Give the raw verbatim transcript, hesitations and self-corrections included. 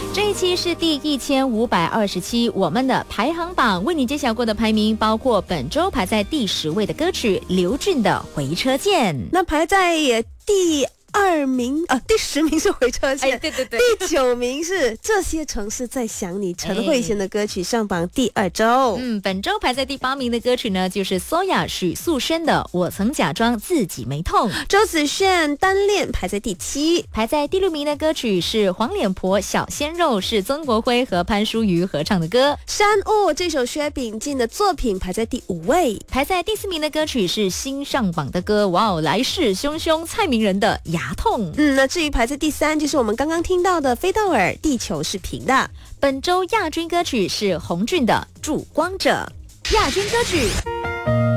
这一期是第一千五百二十七，我们的排行榜为你揭晓过的排名包括本周排在第十位的歌曲刘俊的《回车见》， 那排在第二名啊，第十名是回车线， 哎，对对对， 第九名是这些城市在想你，陈慧娴的歌曲上榜第二周。 嗯，本周排在第八名的歌曲呢，就是苏雅许素轩的《我曾假装自己没痛》。 周子炫单恋排在第七， 排在第六名的歌曲是黄脸婆小鲜肉，是曾国辉和潘淑瑜合唱的歌。 山雾这首薛秉静的作品排在第五位。 排在第四名的歌曲是新上榜的歌，哇哦，来势汹汹，蔡明仁的牙痛。 嗯，那至于排在第三，就是我们刚刚听到的飞道尔地球是平的。 本周亚军歌曲是洪俊的《烛光者》。亚军歌曲